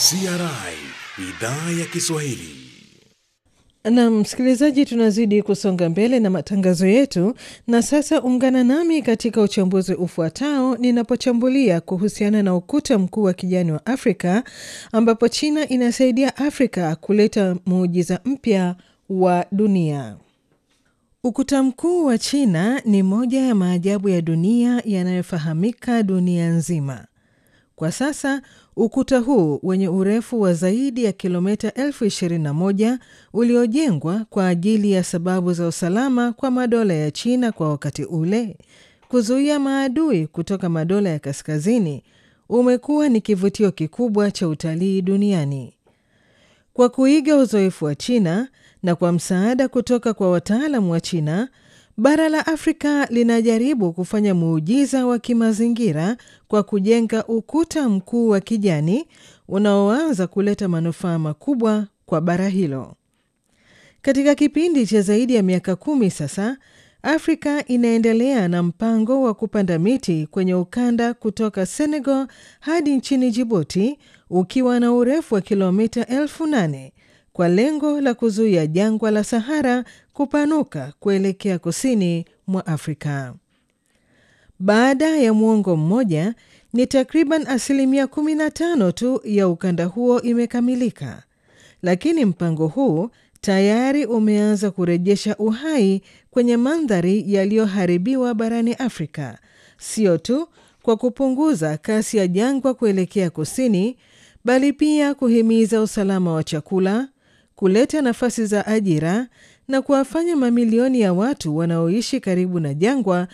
CRI idhaa ya Kiswahili. Na msikilizaji, tunazidi kusonga mbele na matangazo yetu, na sasa ungana nami katika uchambuzi ufuatao ninapochambulia kuhusiana na ukuta mkuu wa kijani wa Afrika, ambapo China inasaidia Afrika kuleta muujiza mpya wa dunia. Ukuta mkuu wa China ni moja ya maajabu ya dunia yanayofahamika dunia nzima. Kwa sasa, ukuta huu wenye urefu wa zaidi ya kilomita 21,000 uliojengwa kwa ajili ya sababu za usalama kwa madola ya China kwa wakati ule, kuzuia maadui kutoka madola ya kaskazini, umekuwa ni kivutio kikubwa cha utalii duniani. Kwa kuiga uzoefu wa China na kwa msaada kutoka kwa wataalamu wa China, bara la Afrika linajaribu kufanya muujiza wa kimazingira kwa kujenga ukuta mkuu wa kijani unaoanza kuleta manufaa makubwa kwa bara hilo. Katika kipindi cha zaidi ya miaka 10 sasa, Afrika inaendelea na mpango wa kupanda miti kwenye ukanda kutoka Senegal hadi nchini Djibouti, ukiwa na urefu wa kilomita 8,000 kwa lengo la kuzuia jangwa la Sahara kupanuka kuelekea kusini mwa Afrika. Baada ya muongo mmoja, ni takriban 15% tu ya ukanda huo imekamilika. Lakini mpango huu tayari umeanza kurejesha uhai kwenye mandhari yaliyoharibiwa barani Afrika. Sio tu kwa kupunguza kasi ya jangwa kuelekea kusini, bali pia kuhimiza usalama wa chakula, kuleta nafasi za ajira na kuwafanya mamilioni ya watu wanaoishi karibu na jangwa